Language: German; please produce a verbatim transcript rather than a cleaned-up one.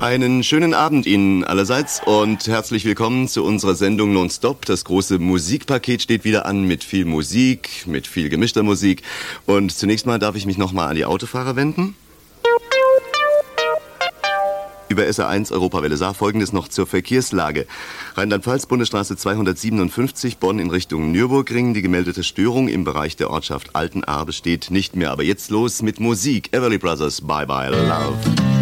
Einen schönen Abend Ihnen allerseits und herzlich willkommen zu unserer Sendung Nonstop. Das große Musikpaket steht wieder an mit viel Musik, mit viel gemischter Musik. Und zunächst mal darf ich mich nochmal an die Autofahrer wenden. Über S R eins Europawelle Saar folgendes noch zur Verkehrslage. Rheinland-Pfalz, Bundesstraße zweihundertsiebenundfünfzig, Bonn in Richtung Nürburgring. Die gemeldete Störung im Bereich der Ortschaft Altenahr besteht nicht mehr. Aber jetzt los mit Musik. Everly Brothers, Bye Bye Love.